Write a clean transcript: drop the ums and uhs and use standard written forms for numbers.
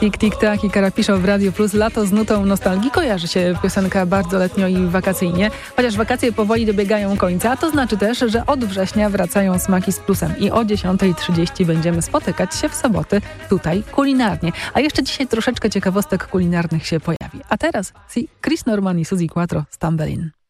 Tik, tik, tak i Karapiszo w Radiu Plus. Lato z nutą nostalgii. Kojarzy się piosenka bardzo letnio i wakacyjnie. Chociaż wakacje powoli dobiegają końca, to znaczy też, że od września wracają smaki z plusem. I o 10:30 będziemy spotykać się w soboty tutaj kulinarnie. A jeszcze dzisiaj troszeczkę ciekawostek kulinarnych się pojawi. A teraz Chris Norman i Suzy Quattro, Stumble In.